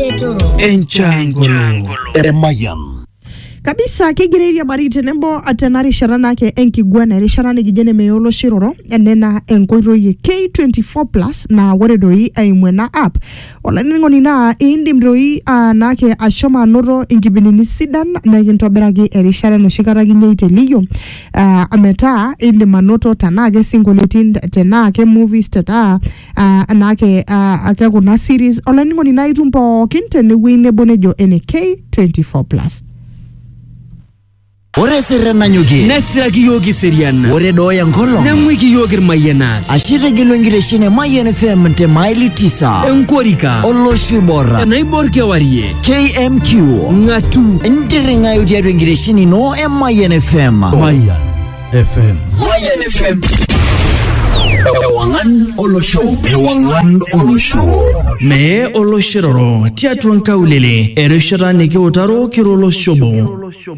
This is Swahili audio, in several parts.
Enchangolo Emayan kabisa kigireria bari tenembo atenari sharana ke enkigwana rishana ni gijene meyolo shiroro enena enkoiro ye K24 plus na waredoi aimwena app wala ngoni na indi mroi nake ashoma noro ingibinini sidan na gintoberagi erishana no shikaragi nyeite liyo ameta indi manoto tanage singoletin tenake movies tata nake ake kuna series wala ngoni na itumpo kinte ni wine bonejo ene K24 plus Ore serena nyuki Nasiraki yogi seriana Ore doya ngolo Namwiki yogi mayenat Ashire gilo ngireshine Mayen FM te maili 9 Enkorika Olo shibora Naibor kewarie KMQ Ngatu Ndiringa yudiadu ngireshine no Mayen FM Mayen FM Mayen FM Ewangan Olo Show Ewangan Olo Show Me Olo Shiroro Tiatuan kaulele Ereshara neke otaro kirolo shobo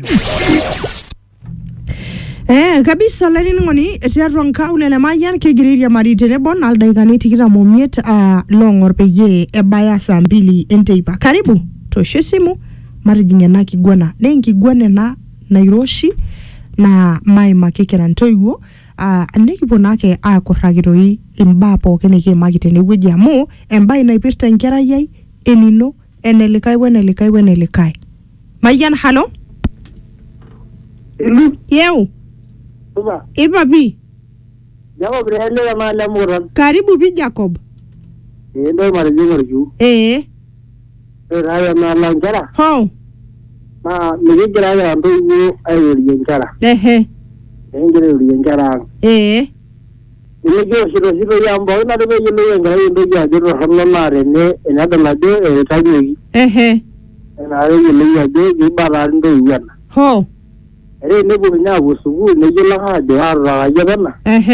kabisa lani ngoni tiatuan kaulele mayan kegiriria maritene bon aldaikani tikira momiet longor peye ebaya saa 2 enteipa karibu toshe simu marijinga na kigwana nengi gwane na Nairoshi na maima kekera ntoiwo nekipo nake akorragiroi imbapo keneke magitene weji amu embai naipirta nkera yai enino enelikai wenelikai mayan halo yeu iba bi Jacob rehele ya mala muran karibu bi Jacob ndo marajingo ju raya mala nkera ho ma migira ya ndo ayo nkera engere nkera Iyo shiro ya mbo na de yelo ngara ndo ya jiro hanna mare ne ina da lade taji na yelo ya de bara ndo yana ho ne bu nya busugu ne yela ha de ara ya bana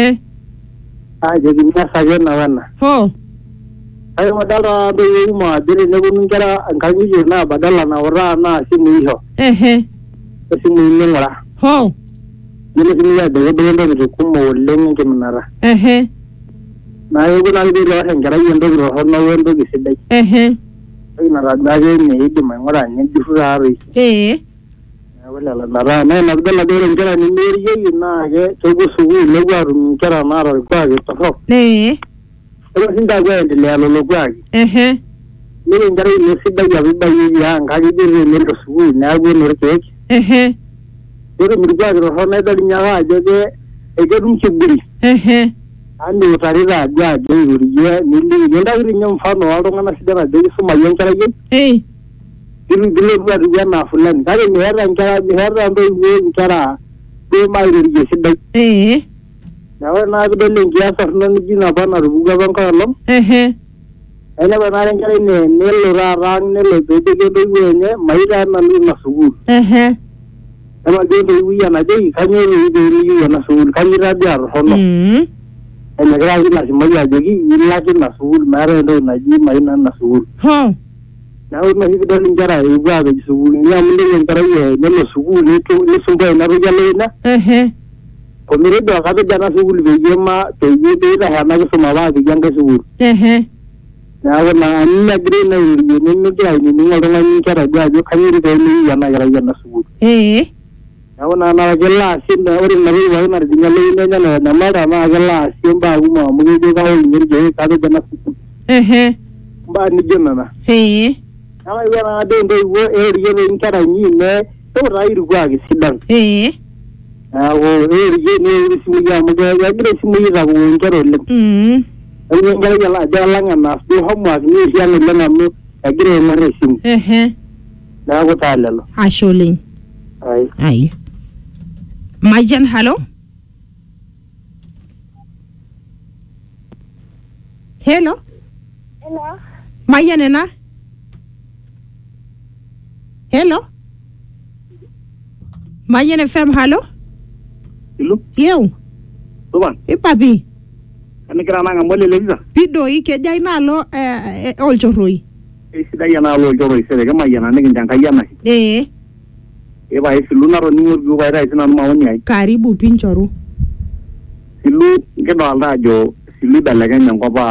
je gina sa yana wana ho ayo madara do uma dire ne bu ngara anganyi je na badala na ora na simu iho simu ne ngara ho Yele sinya de kumo lenga ke manara na yugo na ndi ro ngara yendo ro hono wendo gisidai ina radaje ne idi mangora ne difura ri wala la nara na abdalla de ngara ni meri ye na ge togo sugu le gwaru ngara mara kwa ge to ro sinda ga de le lo gwagi ni ngara ni sidai ya bibayi ya ngaji de ne ro sugu na go no ke Ero mirgwa ro hona da nyawa jege egedum chibiri andi utarira gwa juri ye nili yenda ri nyam fano waro ngana sidana de suma yenkara ye dilu gwa ri na fulan dare ni hera ngara ndo ye ngara de mai ri ye sidai nawa na ga de ngiya sarna ni jina bana ruga ban ka lom ene bana ren ngara ne nelo ra rang nelo de de ye mai ra na ni na sugu Ema de wiya na de kanyo de wiya na sul kanira de ar hono ene gra na simaya de gi illa ke na sul mare do na ji mai na sul na u na hi de ngara e gwa de sul ni am de ngara ye ne no sul ni to ni sumba na ro jale na ko mi do ka de na sul be yema to ye de la na ko suma ba de janga sul na na na gre na ni ni de ni ni ngara ni ngara gwa jo kaniri de ni ya na sul Awana na gella sinda ori nabi wa na dingalle ne na mara ma gella simba uma mu ge ga ori mirje ka de na ba ni jenna na ama yana de ndo wo eri ye nkara ni ne to rai ru gwa gi sidan wo eri ye ne ri simu ya mu ga gre simu ya go nkaro le ari ngara gella de langa na do homwa ni ya ne langa mu agre ma re simu na go ta lalo ashole ai Mayan hello Mayan na hello Mayan FM hello Yo Tuban Ipapi Ani kira nanga mole leza Pido ike jai nalo olchoroi Sidai yana lo joroi sere kama yana nigin janka yana Eba silu naro ningur gu baira isina maoni ai karibu pinchoru silu kedo alda jo silu dalaga nyangko ba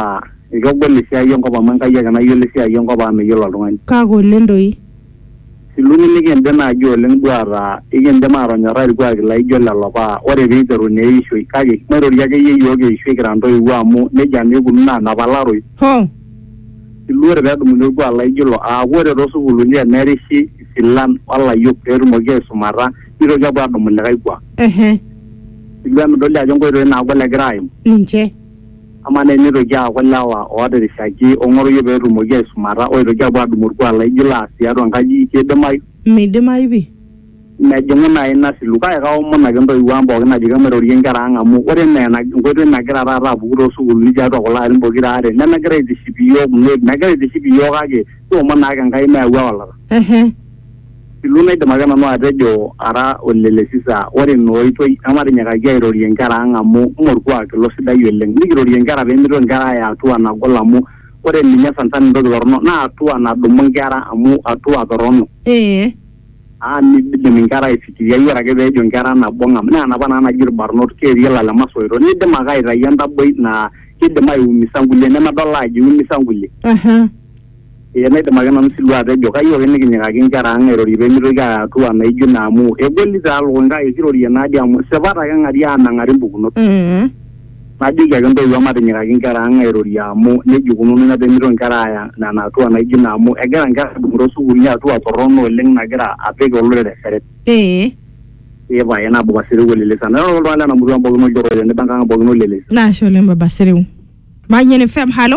Igogol siya yung ko paman kaya kana yun siya yung ko pa may yolo lungan. Kago lendoi. Siluni nigen dena jo len buara igen demaro nyara gwa la jo la loba ore vitero ne ishu kage mero yage ye yoge ishu grando iwa mu ne jame gumna na balaro. Ho. Silure da dum gwa la jo a wore rosu guluni ne rishi silan wala yo peru moge sumara iro jaba dum ne gwa. Igam do la jongo ro na gwa graim. Ninche. Amane ni ro ja wala wa order shaki ongoro yo beru moge sumara o ro jaba dum gwa la jila sia ro ngaji ke demai. Me demai bi. Na jongo na ina siluka ka o mona gando iwambo na diga mero riengara ngamu ore na ngoro na grara ra buro su ni ja ro la mbo girare na na gare di sibiyo na gare di sibiyo kage to mona ga ngai na wala. Siluna ida magana no arejo ara olele sisa ore no ito amari nyaga gairo riengara ngamu morgwa ke lo sida yeleng ni giro riengara be miro ngara ya tuwa na gola mu ore ni nya santan do gorno na tuwa na do mangara amu atuwa gorno ni de mingara ifikiria yara ke be jongara na bonga na bana na gir barno ke riela la masoiro ni de magai ra yanda boy na ke de mai misangule na madalla ji misangule ne de magana msilwa de joka yo ne ginya gingara ngero ribe miro ga tuwa na ijuna mu e golli za lo nga e kiro na dia mu sebara ga ngari ana ngari mbukuno na diga ga ndo yo ma de nya gingara ngero ya mu ne jugunu na de miro ngara ya na tuwa na ijuna mu e ga ngara buro su gunya tuwa torono leng na gara ape go lo de seret e ba yana bu basiru golli le sana lo wala na muru ambo no joro ne banga ambo no lele na shole mba basiru ma nyene fem halo.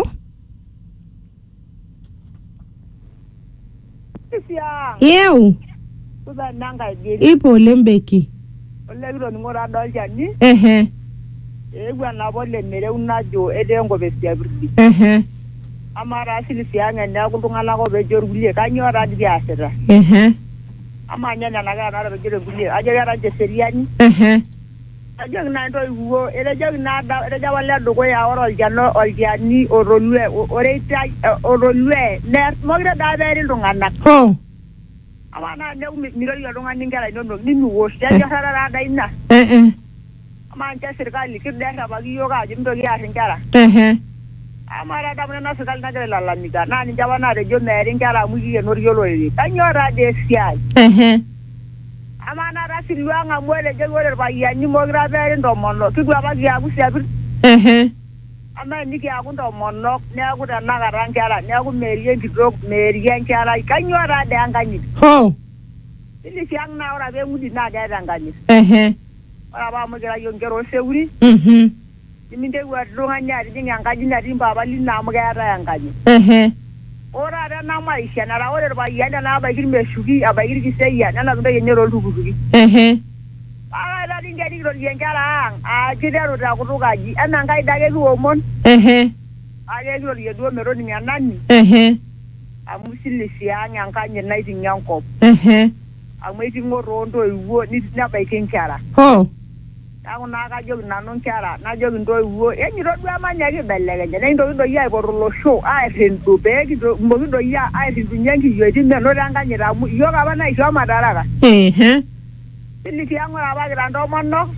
Eu. Uba nanga gidi. Ipo lembeki. Olegro ngora dolja ni. Egwa na bolle mere unajo edengo besia birdi. Amara silisianga na kundungala ko be jorgulie kanyora ndi asera. Amanya na naga na jorgulie ajara je seriani. Ajang na ndo iwo elejang na da eleja wala dogo ya oro jano oljani orolwe oreita orolwe ne mogra da beri ndungana. Amana ne miro yo ndungana ngala ndo ni nuwo ya harara da ina. Amanja serikali kidda ba giyo ga jindo ya ngala. Amara da na serikali na gele la miga na ni jawana de jo meri ngala mu yi no yolo yi kanyora de siai. Amana rasilwa nga mwele jengole ba yanyi mogra bere ndo monno kigwa ba ya gusia bir ama niki akundo monno ne akuda naga rankara ne aku meriye ndro meriye nkara kanyora de anganyi ili siang na ora be mudi na de anganyi ora ba mogra yongero seuri niminde wa dronga nyari dinga anganyi na dimba ba lina mogra anganyi ora da na maisha na ra ora ba yana na ba girme shugi aba girgi sai ya na ndo yenyero lugugi da dinga digro yengara jidero da kurugaji ana ngai dage go mon age gro yedo mero ni nani amusili sianya nkanye na itinyanko amwiti ngorondo iwo ni na ba ikinkara aku naga jogi nanon kara na jogi ndo wo enyi rodu amanya ge belege ne ndo ya ko rolo show a rendo be do mbo ndo ya a rendo nyangi yo di no ranga nyira mu yo ga bana isho madaraga ili ki angora ba grando monno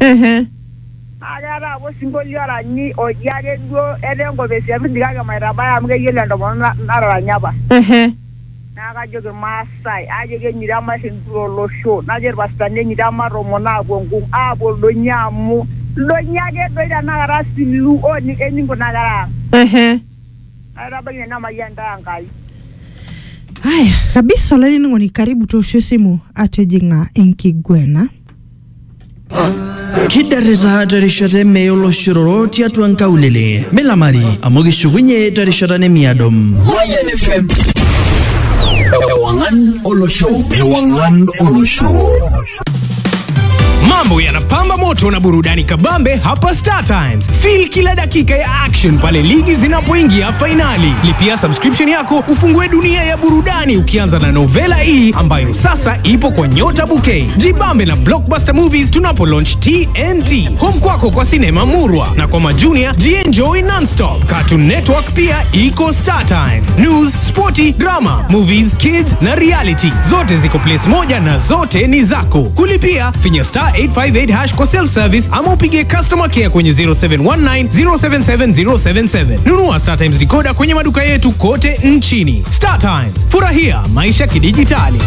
agara bo singoli ara ni o ya ge do edengo be se bi diga mai raba am ge yele ndo monno na ra nyaba naga jogi masai aje ge nyira ma sin rolo show na jer bastane nyira ma romona gongu abo do nyamu do nyage do da na rasilu oni eningo nagara ara banya na mayanda angai haya kabisa leni ngoni karibu tosho simu atejinga enkigwena Kidareza tarishate meyolo shiroro tiatu ankaulele melamari amogi shugunye tarishata ne miadom Mayan FM Ewangan Olo Show. Mambo yanapamba moto na burudani kabambe hapa Star Times. Feel kila dakika ya action pale ligi zinapoingia finali. Lipia subscription yako ufungue dunia ya burudani ukianza na Novela E ambayo sasa ipo kwa Nyota Bouquet. Jibambe na Blockbuster Movies tunapo launch TNT. Home kwako kwa sinema murwa na kwa majunior jienjoy non-stop. Cartoon Network pia iko Star Times. News, sporty, drama, movies, kids na reality. Zote ziko place moja na zote ni zako. Kulipia finya Star *858# kwa self service ama upige customer care kwenye 0719 077 077. Nunua Star Times decoder kwenye maduka yetu kote nchini. Star Times, furahia maisha kidijitali.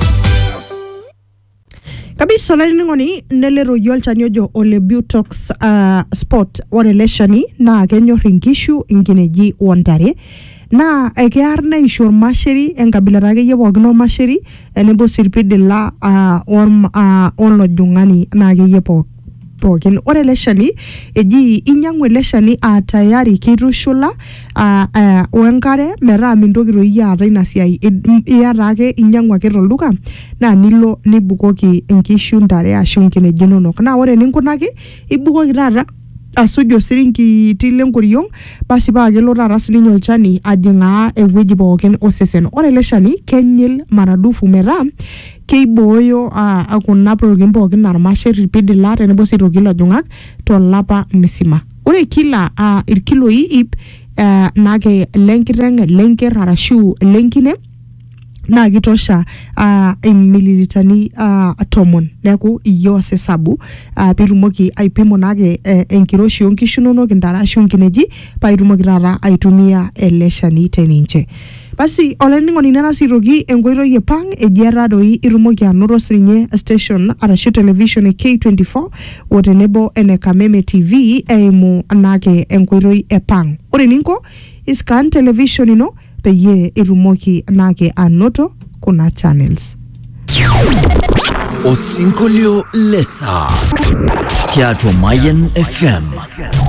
Kabisa lainingoni nelero yolchanyojo ole Butox sport oreleshani na kenyo ringishu ingineji wandare na ekearna ishur masheri enkabilarake ye pokino masheri enebo sirpidila onlo jungani na ke ye pokin oreleshani eji inyangwe leshani tayari kitushula wenkare mera mindogiro yata inasiai iyatake inyangwa ke tolduka na nilo nibukoki enkishu ndare ashu nkineji nonok na ore ninkunaki ibukoki tata asujo sirinki tile nkoriong basi paa kelo tata sininye olchani ajingaa ewueji pookin osesen. Ore ele shani kenyil maradufu metaa keiboyo kuna porokin pookin narmasher irpidila tenebo sii toki lojung'ak tolapa msima. Ore kila irkiloi nake lenkiteng lenker arashu lenkine na kitosha mililitani 10 neeku iyo sesabu pitumoki aipimo nake enkiroshi onkishu nonok ndara ashu nkineji paitumoki tata aitumia ele shani teninche. Basi olainining'oni nena siroki enkoitoi epang ejiata doi itumoki anoto sinye station arashu television K24 otenebo ene Kameme TV eimu nake enkoitoi epang. Ore ninko iscan television ino peye itumoki nake anoto kuna channels. Osinkolio lesa Teatro Mayen FM.